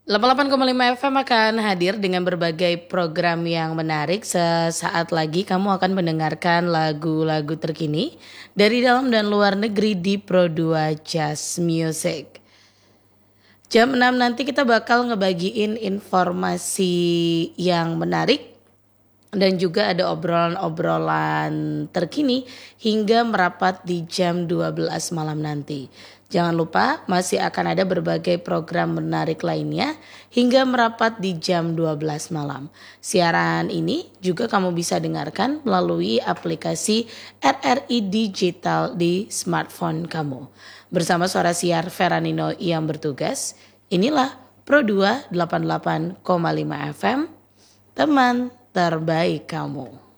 88,5 FM akan hadir dengan berbagai program yang menarik. Sesaat lagi kamu akan mendengarkan lagu-lagu terkini dari dalam dan luar negeri di Pro2 Jazz Music. Jam 6 nanti kita bakal ngebagiin informasi yang menarik dan juga ada obrolan-obrolan terkini hingga merapat di jam 12 malam nanti. Jangan lupa masih akan ada berbagai program menarik lainnya hingga merapat di jam 12 malam. Siaran ini juga kamu bisa dengarkan melalui aplikasi RRI Digital di smartphone kamu. Bersama suara siar Veranino yang bertugas, inilah Pro2 88,5 FM, teman terbaik kamu.